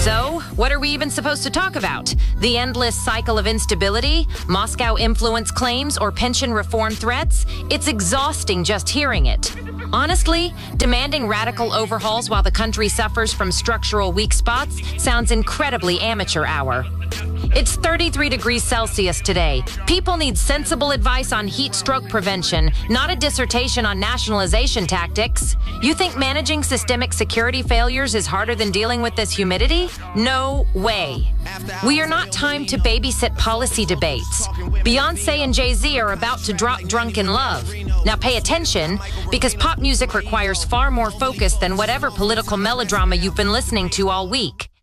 So, what are we even supposed to talk about? The endless cycle of instability, Moscow influence claims, or pension reform threats? It's exhausting just hearing it. Honestly, demanding radical overhauls while the country suffers from structural weak spots sounds incredibly amateur hour. It's 33 degrees Celsius today. People need sensible advice on heat stroke prevention, not a dissertation on nationalization tactics. You think managing systemic security failures is harder than dealing with this humidity? No way. We are not timed to babysit policy debates. Beyonce and Jay-Z are about to drop Drunk in Love. Now pay attention, because pop music requires far more focus than whatever political melodrama you've been listening to all week.